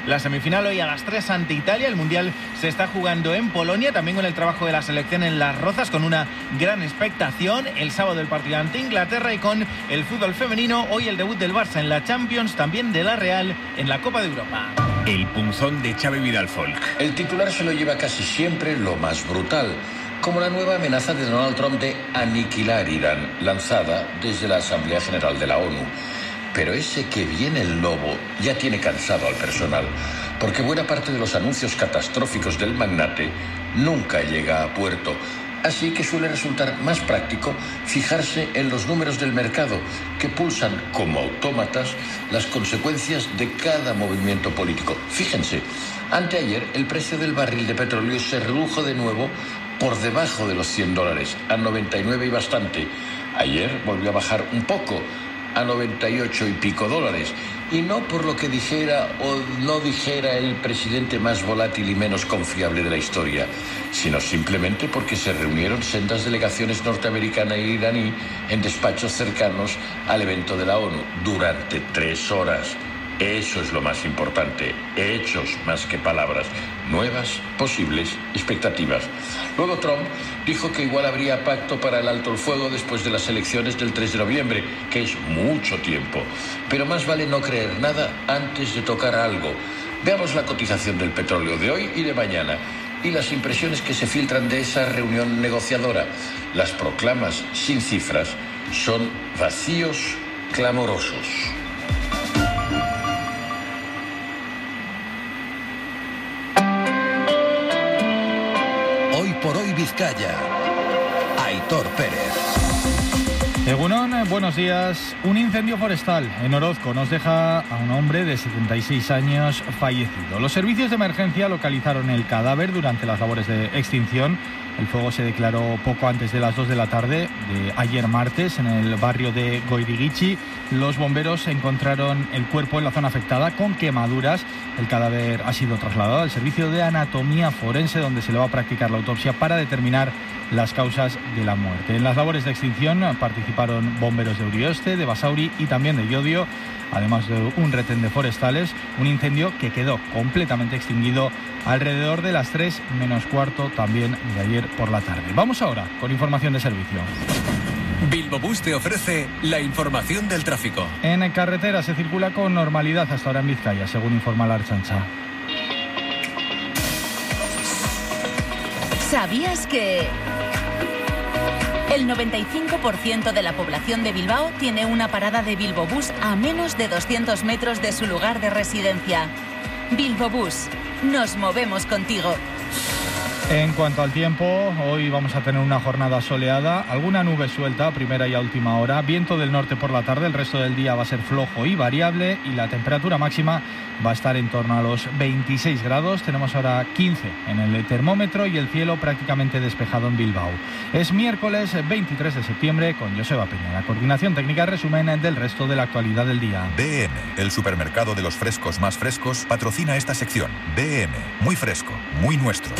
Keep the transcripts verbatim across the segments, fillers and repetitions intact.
la semifinal hoy a las tres ante Italia. El Mundial se está jugando en Polonia, también con el trabajo de la selección en Las Rozas, con una gran expectación. El sábado el partido ante Inglaterra, y con el fútbol femenino hoy el debut del Barça en la Champions, también de la Real en la Copa de Europa. El punzón de Xavi Vidal Folk. El titular se lo lleva casi siempre lo más brutal, como la nueva amenaza de Donald Trump de aniquilar Irán, lanzada desde la Asamblea General de la ONU. Pero ese que viene el lobo ya tiene cansado al personal, porque buena parte de los anuncios catastróficos del magnate nunca llega a puerto. Así que suele resultar más práctico fijarse en los números del mercado, que pulsan como autómatas las consecuencias de cada movimiento político. Fíjense, anteayer el precio del barril de petróleo se redujo de nuevo por debajo de los cien dólares, a noventa y nueve y bastante. Ayer volvió a bajar un poco, a noventa y ocho y pico dólares. Y no por lo que dijera o no dijera el presidente más volátil y menos confiable de la historia, sino simplemente porque se reunieron sendas delegaciones norteamericana e iraní en despachos cercanos al evento de la ONU durante tres horas. Eso es lo más importante, hechos más que palabras, nuevas, posibles expectativas. Luego Trump dijo que igual habría pacto para el alto el fuego después de las elecciones del tres de noviembre, que es mucho tiempo. Pero más vale no creer nada antes de tocar algo. Veamos la cotización del petróleo de hoy y de mañana, y las impresiones que se filtran de esa reunión negociadora. Las proclamas sin cifras son vacíos clamorosos. Hoy por hoy Vizcaya. Aitor Pérez. Egunon, buenos días. Un incendio forestal en Orozco nos deja a un hombre de setenta y seis años fallecido. Los servicios de emergencia localizaron el cadáver durante las labores de extinción. El fuego se declaró poco antes de las dos de la tarde de ayer martes en el barrio de Goirigichi. Los bomberos encontraron el cuerpo en la zona afectada con quemaduras. El cadáver ha sido trasladado al servicio de anatomía forense, donde se le va a practicar la autopsia para determinar las causas de la muerte. En las labores de extinción participaron bomberos de Urioste, de Basauri y también de Llodio, además de un retén de forestales. Un incendio que quedó completamente extinguido alrededor de las tres menos cuarto también de ayer por la tarde. Vamos ahora con información de servicio. Bilbobús te ofrece la información del tráfico. En carretera se circula con normalidad hasta ahora en Vizcaya, según informa la Ertzaintza. ¿Sabías que el noventa y cinco por ciento de la población de Bilbao tiene una parada de Bilbobús a menos de doscientos metros de su lugar de residencia? Bilbobús, nos movemos contigo. En cuanto al tiempo, hoy vamos a tener una jornada soleada, alguna nube suelta a primera y a última hora, viento del norte por la tarde, el resto del día va a ser flojo y variable y la temperatura máxima va a estar en torno a los veintiséis grados. Tenemos ahora quince en el termómetro y el cielo prácticamente despejado en Bilbao. Es miércoles veintitrés de septiembre con Joseba Peña. La coordinación técnica, resumen del resto de la actualidad del día. B M, el supermercado de los frescos más frescos, patrocina esta sección. B M, muy fresco, muy nuestro.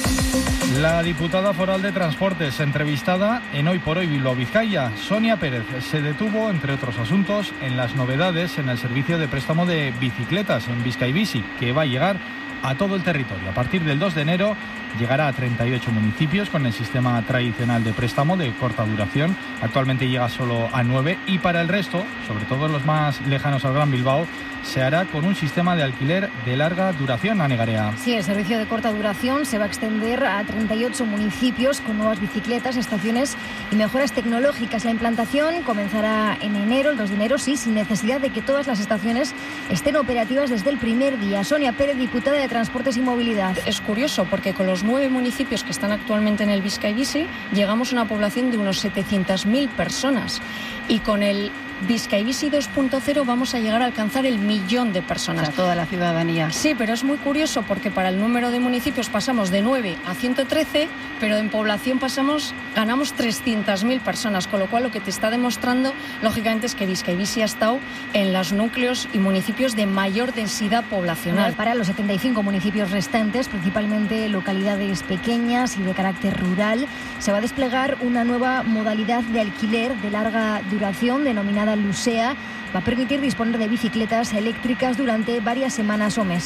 La diputada foral de Transportes, entrevistada en Hoy por Hoy Bilbao Vizcaya, Sonia Pérez, se detuvo, entre otros asuntos, en las novedades en el servicio de préstamo de bicicletas en Bizkaibici, que va a llegar a todo el territorio. A partir del dos de enero llegará a treinta y ocho municipios con el sistema tradicional de préstamo de corta duración. Actualmente llega solo a nueve y para el resto, sobre todo los más lejanos al Gran Bilbao, se hará con un sistema de alquiler de larga duración, Ane Garea. Sí, el servicio de corta duración se va a extender a treinta y ocho municipios con nuevas bicicletas, estaciones y mejoras tecnológicas. La implantación comenzará en enero, el dos de enero, sí, sin necesidad de que todas las estaciones estén operativas desde el primer día. Sonia Pérez, diputada de Transportes y Movilidad. Es curioso porque con los nueve municipios que están actualmente en el Bizkaibici llegamos a una población de unos setecientas mil personas y con el Bizkaibici dos punto cero vamos a llegar a alcanzar el millón de personas. O sea, toda la ciudadanía. Sí, pero es muy curioso porque para el número de municipios pasamos de nueve a ciento trece, pero en población pasamos, ganamos trescientas mil personas, con lo cual lo que te está demostrando, lógicamente, es que Bizkaibici ha estado en los núcleos y municipios de mayor densidad poblacional. Bueno, para los setenta y cinco municipios restantes, principalmente localidades pequeñas y de carácter rural, se va a desplegar una nueva modalidad de alquiler de larga duración denominada Lusea. Va a permitir disponer de bicicletas eléctricas durante varias semanas o meses.